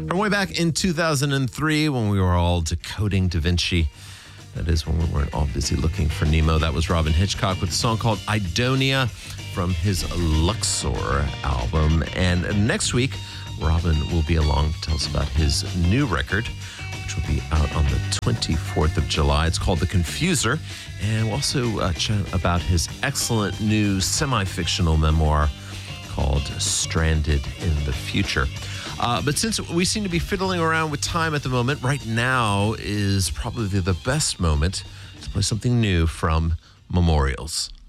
From way back in 2003 when we were all decoding Da Vinci. That is when we weren't all busy looking for Nemo. That was Robyn Hitchcock with a song called Idonia from his Luxor album. And next week, Robyn will be along to tell us about his new record, which will be out on the 24th of July. It's called The Confuser. And we'll also chat about his excellent new semi-fictional memoir called Stranded in the Future. But since we seem to be fiddling around with time at the moment, right now is probably the best moment to play something new from Memorials.